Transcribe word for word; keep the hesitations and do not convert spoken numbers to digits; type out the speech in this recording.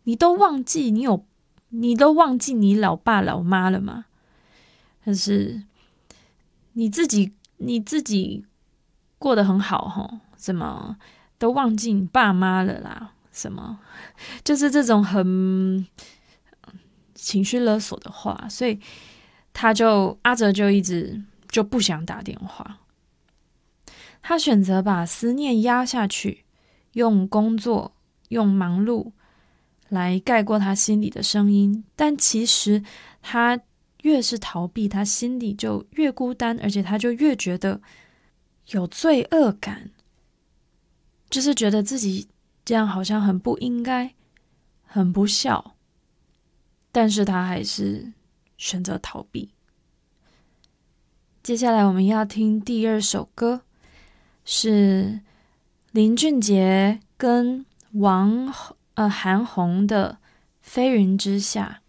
你都忘记你有，你都忘记你老爸老妈了吗？但是你自己你自己过得很好吼，什么都忘记你爸妈了啦，什么就是这种很情绪勒索的话，所以他就阿哲就一直就不想打电话，他选择把思念压下去，用工作用忙碌来盖过他心里的声音，但其实他越是逃避，他心里就越孤单，而且他就越觉得有罪恶感，就是觉得自己这样好像很不应该，很不孝，但是他还是选择逃避。接下来我们要听第二首歌，是林俊杰跟王呃韩红的《飞云之下》。